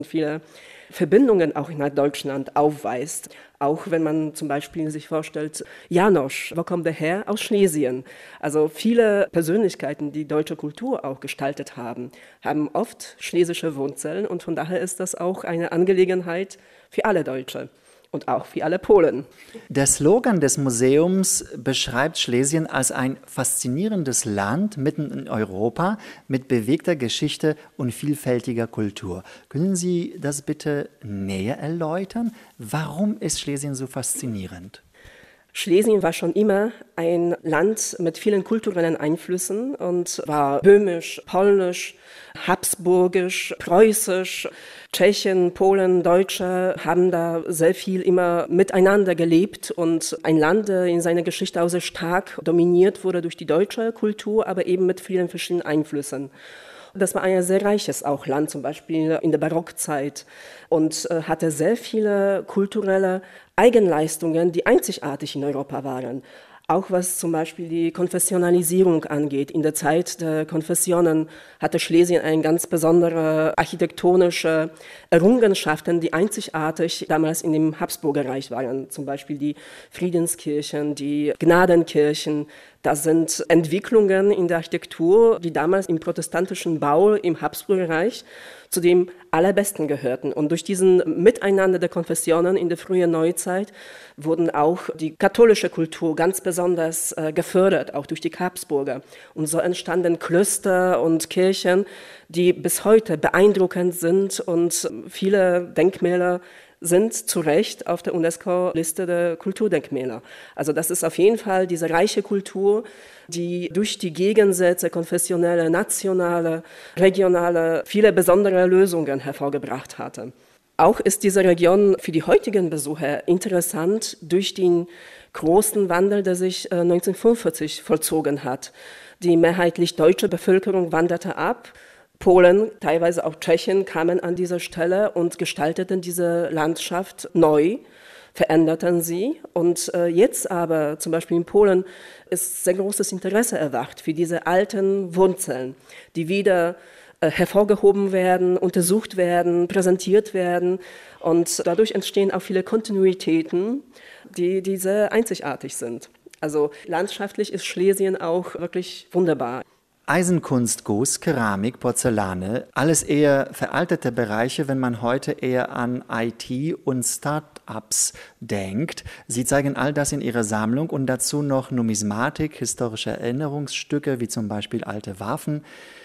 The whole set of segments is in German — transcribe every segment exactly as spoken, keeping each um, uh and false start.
viele Verbindungen auch nach Deutschland aufweist. Auch wenn man zum Beispiel sich vorstellt, Janosch, wo kommt der her? Aus Schlesien. Also viele Persönlichkeiten, die deutsche Kultur auch gestaltet haben, haben oft schlesische Wurzeln und von daher ist das auch eine Angelegenheit für alle Deutsche. Und auch für alle Polen. Der Slogan des Museums beschreibt Schlesien als ein faszinierendes Land mitten in Europa mit bewegter Geschichte und vielfältiger Kultur. Können Sie das bitte näher erläutern? Warum ist Schlesien so faszinierend? Schlesien war schon immer ein Land mit vielen kulturellen Einflüssen und war böhmisch, polnisch, habsburgisch, preußisch. Tschechen, Polen, Deutsche haben da sehr viel immer miteinander gelebt und ein Land, das in seiner Geschichte auch sehr stark dominiert wurde durch die deutsche Kultur, aber eben mit vielen verschiedenen Einflüssen. Das war ein sehr reiches auch Land, zum Beispiel in der Barockzeit und äh, hatte sehr viele kulturelle Eigenleistungen, die einzigartig in Europa waren. Auch was zum Beispiel die Konfessionalisierung angeht. In der Zeit der Konfessionen hatte Schlesien eine ganz besondere architektonische Errungenschaften, die einzigartig damals in dem Habsburgerreich waren. Zum Beispiel die Friedenskirchen, die Gnadenkirchen. Das sind Entwicklungen in der Architektur, die damals im protestantischen Bau im Habsburgerreich zu dem allerbesten gehörten. Und durch diesen Miteinander der Konfessionen in der frühen Neuzeit wurden auch die katholische Kultur ganz besonders äh, gefördert, auch durch die Habsburger. Und so entstanden Klöster und Kirchen, die bis heute beeindruckend sind und viele Denkmäler sind zu Recht auf der UNESCO-Liste der Kulturdenkmäler. Also das ist auf jeden Fall diese reiche Kultur, die durch die Gegensätze, konfessionelle, nationale, regionale, viele besondere Lösungen hervorgebracht hatte. Auch ist diese Region für die heutigen Besucher interessant durch den großen Wandel, der sich neunzehnhundertfünfundvierzig vollzogen hat. Die mehrheitlich deutsche Bevölkerung wanderte ab. Polen, teilweise auch Tschechien kamen an dieser Stelle und gestalteten diese Landschaft neu, veränderten sie. Und äh, jetzt aber, zum Beispiel in Polen, ist sehr großes Interesse erwacht für diese alten Wurzeln, die wieder äh, hervorgehoben werden, untersucht werden, präsentiert werden. Und dadurch entstehen auch viele Kontinuitäten, die, die sehr einzigartig sind. Also landschaftlich ist Schlesien auch wirklich wunderbar. Eisenkunst, Guss, Keramik, Porzellane, alles eher veraltete Bereiche, wenn man heute eher an I T und Start-ups denkt. Sie zeigen all das in ihrer Sammlung und dazu noch Numismatik, historische Erinnerungsstücke wie zum Beispiel alte Waffen,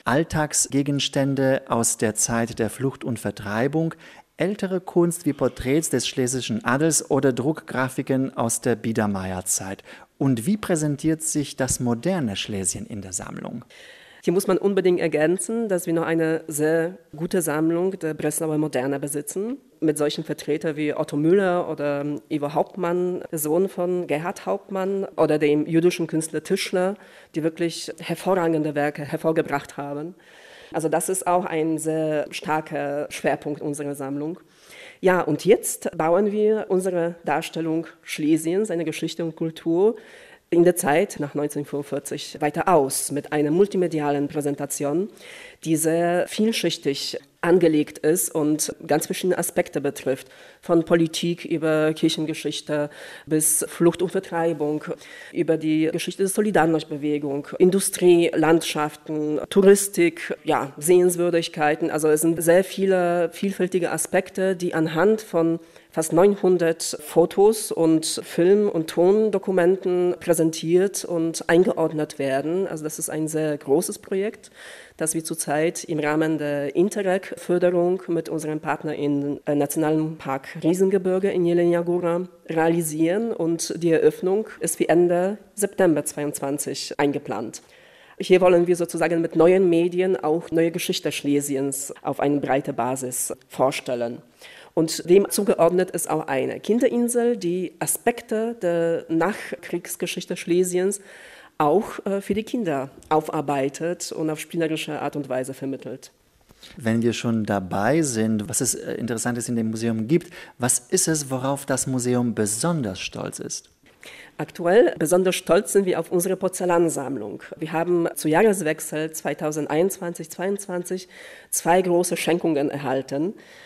Alltagsgegenstände aus der Zeit der Flucht und Vertreibung, ältere Kunst wie Porträts des schlesischen Adels oder Druckgrafiken aus der Biedermeierzeit. Und wie präsentiert sich das moderne Schlesien in der Sammlung? Hier muss man unbedingt ergänzen, dass wir noch eine sehr gute Sammlung der Breslauer Moderne besitzen, mit solchen Vertretern wie Otto Müller oder Ivo Hauptmann, der Sohn von Gerhard Hauptmann, oder dem jüdischen Künstler Tischler, die wirklich hervorragende Werke hervorgebracht haben. Also das ist auch ein sehr starker Schwerpunkt unserer Sammlung. Ja, und jetzt bauen wir unsere Darstellung Schlesiens, seine Geschichte und Kultur, in der Zeit nach neunzehnhundertfünfundvierzig weiter aus mit einer multimedialen Präsentation, die sehr vielschichtig angelegt ist und ganz verschiedene Aspekte betrifft, von Politik über Kirchengeschichte bis Flucht und Vertreibung, über die Geschichte der Solidarność-Bewegung, Industrie, Landschaften, Touristik, ja, Sehenswürdigkeiten. Also es sind sehr viele vielfältige Aspekte, die anhand von fast neunhundert Fotos und Film- und Tondokumenten präsentiert und eingeordnet werden. Also das ist ein sehr großes Projekt, das wir zurzeit im Rahmen der Interreg-Förderung mit unserem Partner im Nationalpark Riesengebirge in Jelenia Góra realisieren und die Eröffnung ist für Ende September zweitausendzweiundzwanzig eingeplant. Hier wollen wir sozusagen mit neuen Medien auch neue Geschichte Schlesiens auf eine breite Basis vorstellen. Und dem zugeordnet ist auch eine Kinderinsel, die Aspekte der Nachkriegsgeschichte Schlesiens auch für die Kinder aufarbeitet und auf spielerische Art und Weise vermittelt. Wenn wir schon dabei sind, was es Interessantes in dem Museum gibt, was ist es, worauf das Museum besonders stolz ist? Aktuell besonders stolz sind wir auf unsere Porzellansammlung. Wir haben zu Jahreswechsel zweitausendeinundzwanzig zweiundzwanzig zwei große Schenkungen erhalten.